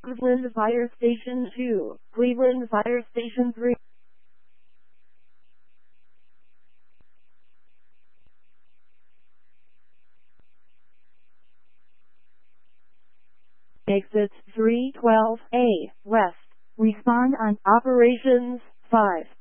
Cleveland Fire Station 2, Cleveland Fire Station 3. Exit 312A, West. Respond on Operations 5.